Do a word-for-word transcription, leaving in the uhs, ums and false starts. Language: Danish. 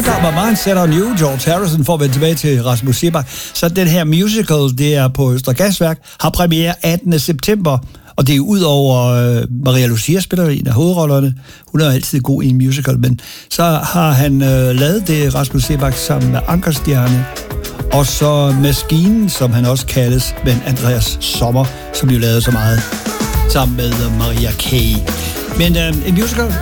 got my mind set on you, George Harrison, for at vende tilbage til Rasmus Seebach. Så den her musical, det er på Østre Gasværk, har premiere attende september, og det er ud over øh, Maria Lucia spiller en af hovedrollerne. Hun er altid god i en musical, men så har han øh, lavet det, Rasmus Seebach, sammen med Ankerstjerne, og så Maskinen, som han også kaldes, men Andreas Sommer, som jo lavede så meget sammen med Maria Kay. Men øh, en musical,